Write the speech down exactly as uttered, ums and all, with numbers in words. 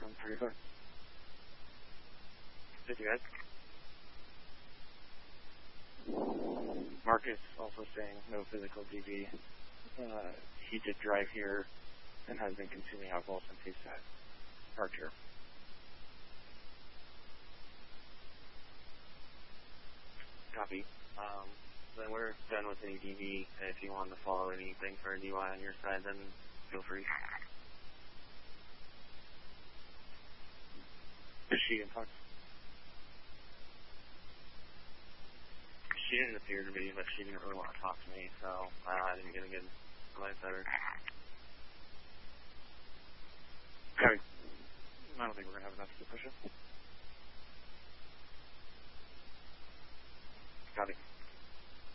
from thirty-five. Did you guys? Marcus also saying no physical D V. Uh, he did drive here and has been consuming alcohol since he's uh, parked here. Copy. Um, then we're done with any D V. If you want to follow anything for a D U I on your side, then feel free. Is she in touch? She didn't appear to be, but she didn't really want to talk to me, so uh, I didn't get a good glance at her.